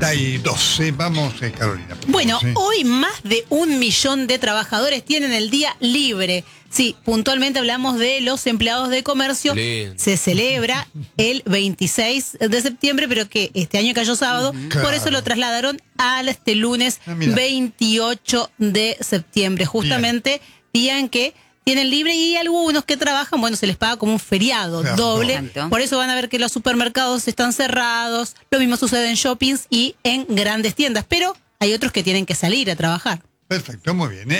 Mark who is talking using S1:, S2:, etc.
S1: 7:32. Vamos, Carolina.
S2: Bueno,
S1: sí.
S2: Hoy más de 1 millón de trabajadores tienen el día libre. Sí, puntualmente hablamos de los empleados de comercio.
S3: Lindo.
S2: Se celebra el 26 de septiembre, pero que este año cayó sábado.
S1: Claro.
S2: Por eso lo trasladaron al lunes
S1: mira.
S2: 28 de septiembre. Justamente día en que tienen libre, y algunos que trabajan, bueno, se les paga como un feriado
S1: Claro,
S2: doble.
S4: Exacto.
S2: Por eso van a ver que los supermercados están cerrados. Lo mismo sucede en shoppings y en grandes tiendas. Pero hay otros que tienen que salir a trabajar.
S1: Perfecto, muy bien.